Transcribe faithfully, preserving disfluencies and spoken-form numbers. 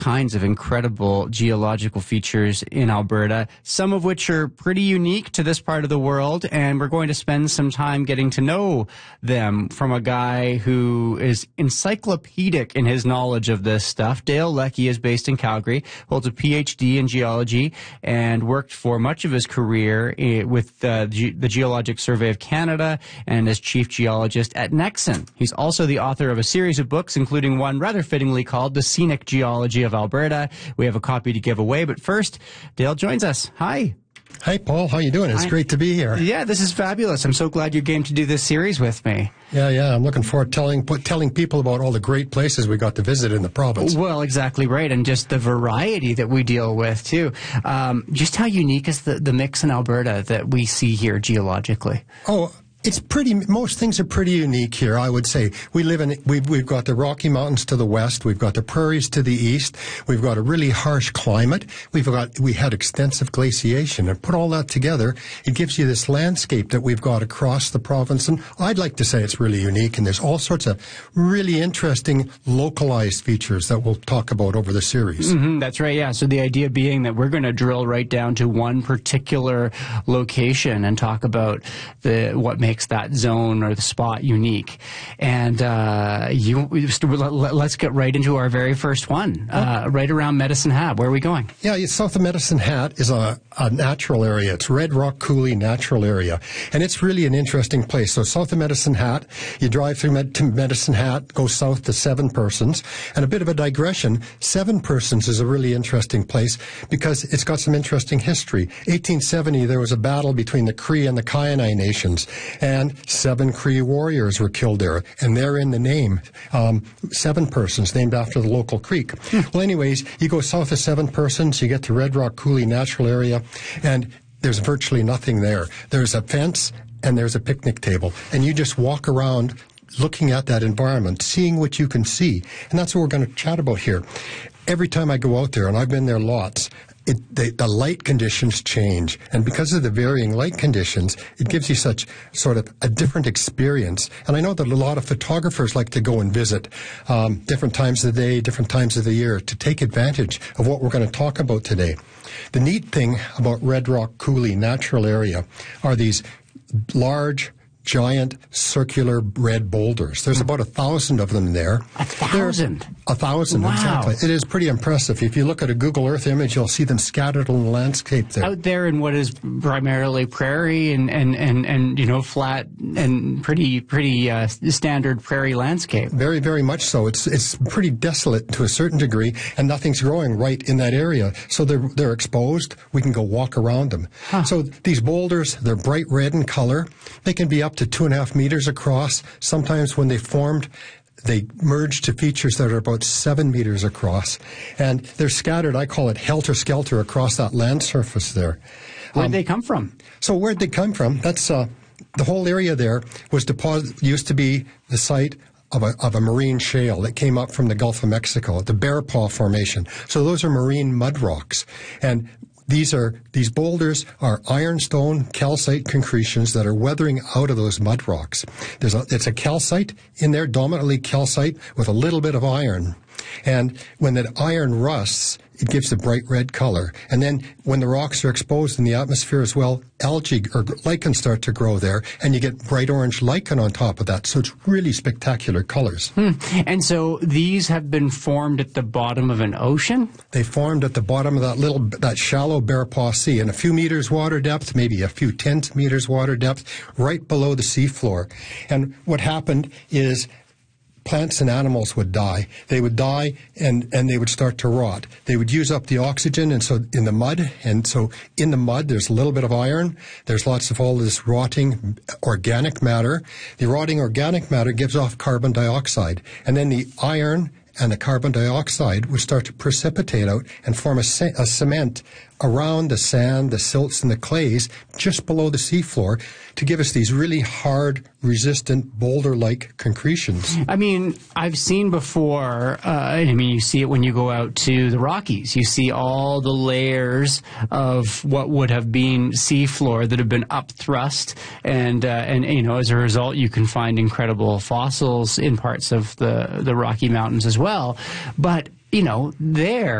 kinds of incredible geological features in Alberta, some of which are pretty unique to this part of the world, and we're going to spend some time getting to know them from a guy who is encyclopedic in his knowledge of this stuff. Dale Leckie is based in Calgary, holds a P H D in geology, and worked for much of his career with uh, the Geologic Survey of Canada and as chief geologist at Nexen. He's also the author of a series of books, including one rather fittingly called The Scenic Geology of Alberta. We have a copy to give away, but first, Dale joins us. Hi. Hi, Paul. How you doing? It's I, great to be here. Yeah, this is fabulous. I'm so glad you came to do this series with me. Yeah, yeah. I'm looking forward to telling, telling people about all the great places we got to visit in the province. Well, exactly right, and just the variety that we deal with, too. Um, just how unique is the, the mix in Alberta that we see here geologically? Oh, it's pretty, most things are pretty unique here, I would say. We live in, we've, we've got the Rocky Mountains to the west, we've got the prairies to the east, we've got a really harsh climate, we've got, we had extensive glaciation, and put all that together, it gives you this landscape that we've got across the province, and I'd like to say it's really unique, and there's all sorts of really interesting localized features that we'll talk about over the series. Mm-hmm, that's right, yeah. So the idea being that we're going to drill right down to one particular location and talk about the, what makes makes that zone or the spot unique. And uh, you, let's get right into our very first one, uh, right around Medicine Hat. Where are we going? Yeah, south of Medicine Hat is a, a natural area. It's Red Rock Coulee Natural Area. And it's really an interesting place. So south of Medicine Hat, you drive through Med- to Medicine Hat, go south to Seven Persons. And a bit of a digression, Seven Persons is a really interesting place because it's got some interesting history. eighteen seventy, there was a battle between the Cree and the Kainai nations. And seven Cree warriors were killed there. And they're in the name, um, Seven Persons, named after the local creek. Hmm. Well, anyways, you go south of Seven Persons, you get to Red Rock Coulee Natural Area, and there's virtually nothing there. There's a fence and there's a picnic table. And you just walk around looking at that environment, seeing what you can see. And that's what we're going to chat about here. Every time I go out there, and I've been there lots, It, they, the light conditions change. And because of the varying light conditions, it gives you such sort of a different experience. And I know that a lot of photographers like to go and visit um, different times of the day, different times of the year to take advantage of what we're going to talk about today. The neat thing about Red Rock Coulee Natural Area are these large, giant circular red boulders. There's about a thousand of them there. A thousand? They're a thousand, wow. Exactly. It is pretty impressive. If you look at a Google Earth image, you'll see them scattered on the landscape there. Out there in what is primarily prairie and, and, and, and you know, flat and pretty pretty uh, standard prairie landscape. Very, very much so. It's it's pretty desolate to a certain degree, and nothing's growing right in that area. So they're they're exposed. We can go walk around them. Huh. So these boulders, they're bright red in color. They can be up to two and a half meters across. Sometimes when they formed, they merge to features that are about seven meters across. And they're scattered, I call it helter-skelter, across that land surface there. Where'd um, they come from? So where'd they come from? That's uh, the whole area there was deposit, used to be the site of a, of a marine shale that came up from the Gulf of Mexico, the Bear Paw Formation. So those are marine mud rocks. And These are these boulders are ironstone calcite concretions that are weathering out of those mud rocks. There's a, it's a calcite in there, dominantly calcite with a little bit of iron. And when that iron rusts, it gives the bright red color. And then when the rocks are exposed in the atmosphere as well, algae or lichens start to grow there, and you get bright orange lichen on top of that. So it's really spectacular colors. Hmm. And so these have been formed at the bottom of an ocean? They formed at the bottom of that little, that shallow Bear Paw Sea, in a few meters water depth, maybe a few tens of meters water depth, right below the seafloor. And what happened is plants and animals would die. They would die and, and they would start to rot. They would use up the oxygen and so in the mud. And so in the mud, there's a little bit of iron. There's lots of all this rotting organic matter. The rotting organic matter gives off carbon dioxide. And then the iron and the carbon dioxide would start to precipitate out and form a, ce- a cement around the sand, the silts, and the clays just below the seafloor to give us these really hard, resistant, boulder-like concretions. I mean, I've seen before, uh, I mean, you see it when you go out to the Rockies. You see all the layers of what would have been seafloor that have been upthrust, and, uh, and you know, as a result, you can find incredible fossils in parts of the, the Rocky Mountains as well. But you know, there